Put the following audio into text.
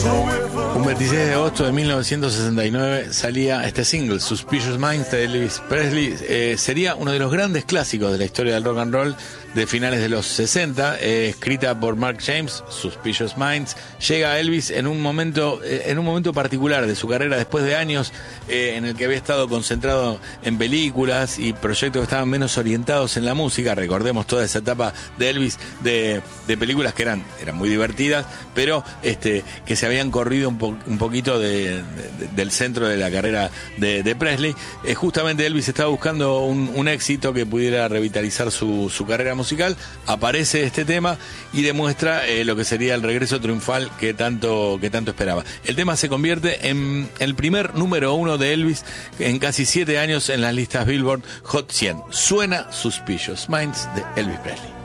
Un 26 de agosto de 1969 salía este single, Suspicious Minds, de Elvis Presley. Sería uno de los grandes clásicos de la historia del rock and roll de finales de los 60, escrita por Mark James. Suspicious Minds llega a Elvis en un momento particular de su carrera, después de años en el que había estado concentrado en películas y proyectos que estaban menos orientados en la música. Recordemos toda esa etapa de Elvis de películas que eran muy divertidas, pero que se habían corrido un poquito del centro de la carrera de Presley. Justamente Elvis estaba buscando un éxito que pudiera revitalizar su carrera musical. Aparece este tema y demuestra lo que sería el regreso triunfal que tanto esperaba. El tema se convierte en el primer número 1 de Elvis en casi 7 años en las listas Billboard Hot 100. Suena Suspicious Minds de Elvis Presley.